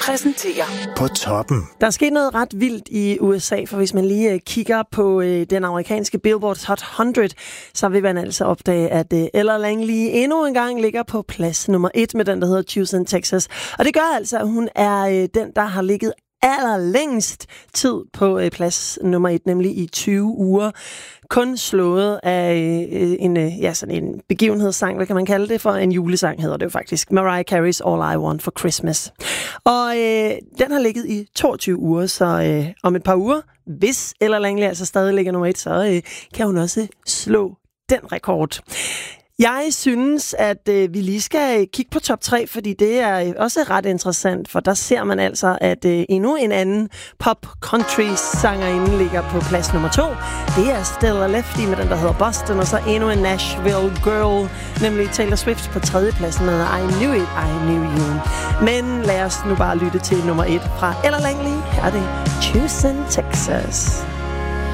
præsenterer På toppen. Der er sket noget ret vildt i USA, for hvis man lige kigger på den amerikanske Billboard Hot 100, så vil man altså opdage, at Ella Langley endnu en gang ligger på plads nummer 1 med den, der hedder Houston, Texas. Og det gør altså, at hun er den, der har ligget allerlængst tid på plads nummer 1, nemlig i 20 uger. Kun slået af sådan en begivenhedssang, hvad kan man kalde det for? En julesang hedder det jo faktisk. Mariah Carey's All I Want for Christmas. Og den har ligget i 22 uger, så om et par uger, hvis Ella Langley altså stadig ligger nummer 1, så kan hun også slå den rekord. Jeg synes, at vi lige skal kigge på top 3, fordi det er også ret interessant, for der ser man altså, at endnu en anden pop-country-sangerinde ligger på plads nummer 2. Det er Stella Lefty med den, der hedder Boston, og så endnu en Nashville girl, nemlig Taylor Swift på 3. pladsen med I Knew It, I Knew You. Men lad os nu bare lytte til nummer 1 fra Ella Langley. Her er det Houston, Texas.